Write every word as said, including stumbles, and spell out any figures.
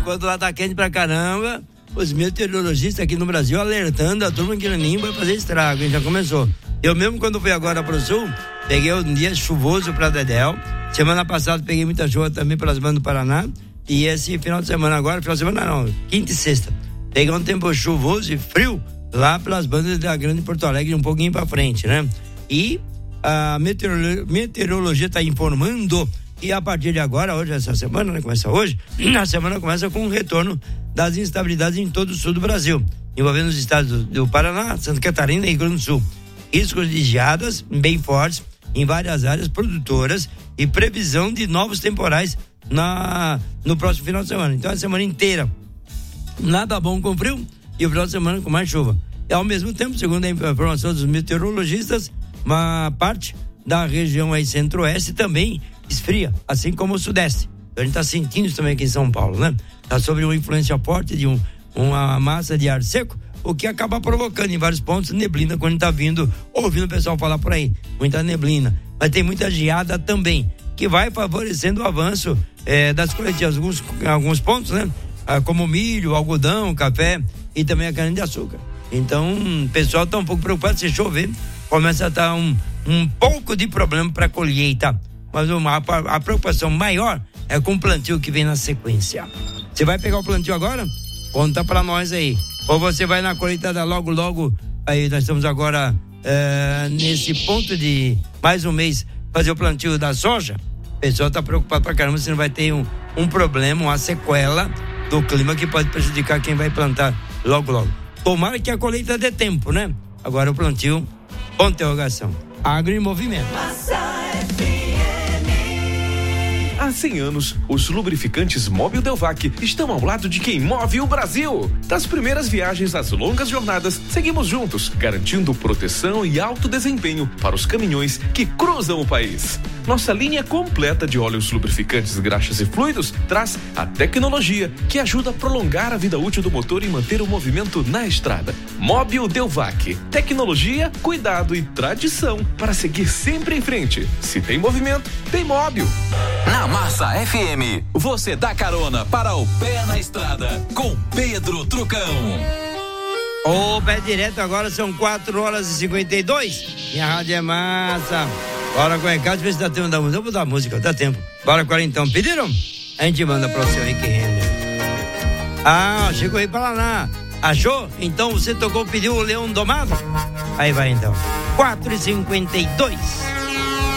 enquanto lá tá quente pra caramba, os meteorologistas aqui no Brasil alertando a turma que o Ninho vai fazer estrago, hein? Já começou. Eu mesmo, quando fui agora pro sul, peguei um dia chuvoso pra Dedéu. Semana passada peguei muita chuva também pelas bandas do Paraná. E esse final de semana agora, final de semana não, quinta e sexta, peguei um tempo chuvoso e frio lá pelas bandas da Grande Porto Alegre, um pouquinho pra frente, né? E a meteorolo- meteorologia está informando que a partir de agora, hoje, essa semana, né, começa hoje, a semana começa com o retorno das instabilidades em todo o sul do Brasil, envolvendo os estados do, do Paraná, Santa Catarina e Rio Grande do Sul. Riscos de geadas bem fortes em várias áreas produtoras e previsão de novos temporais na, no próximo final de semana. Então, a semana inteira, nada bom com frio e o final de semana com mais chuva. E, ao mesmo tempo, segundo a informação dos meteorologistas, uma parte da região aí centro-oeste também esfria, assim como o sudeste. Então, a gente está sentindo isso também aqui em São Paulo, né? Está sob uma influência forte de um, uma massa de ar seco, o que acaba provocando em vários pontos neblina quando está vindo, ouvindo o pessoal falar por aí, muita neblina. Mas tem muita geada também, que vai favorecendo o avanço eh, das colheitas, alguns, alguns pontos, né? Ah, como milho, algodão, café e também a cana-de-açúcar. Então, o pessoal está um pouco preocupado, se chover, começa a dar um, um pouco de problema para a colheita. Mas uma, a, a preocupação maior é com o plantio que vem na sequência. Você vai pegar o plantio agora? Conta para nós aí. Ou você vai na colheita logo, logo, aí nós estamos agora é, nesse ponto de mais um mês fazer o plantio da soja. O pessoal está preocupado pra caramba se não vai ter um, um problema, uma sequela do clima que pode prejudicar quem vai plantar logo, logo. Tomara que a colheita dê tempo, né? Agora o plantio, ponto de interrogação. Agro em movimento. Há cem anos, os lubrificantes Mobil Delvac estão ao lado de quem move o Brasil. Das primeiras viagens às longas jornadas, seguimos juntos, garantindo proteção e alto desempenho para os caminhões que cruzam o país. Nossa linha completa de óleos lubrificantes, graxas e fluidos traz a tecnologia que ajuda a prolongar a vida útil do motor e manter o movimento na estrada. Mobil Delvac. Tecnologia, cuidado e tradição para seguir sempre em frente. Se tem movimento, tem Mobil. Na Massa F M, você dá carona para o Pé na Estrada com Pedro Trucão. O pé direto agora são quatro horas e cinquenta e dois. Minha rádio é massa. Bora com o recado, ver se dá tempo da música. Eu vou dar música, dá tempo. Bora agora então. Pediram? A gente manda para o seu Rick Renner. Ah, chegou aí para lá. Achou? Então você tocou, pediu o Leão Domado? Aí vai então. quatro e cinquenta e dois.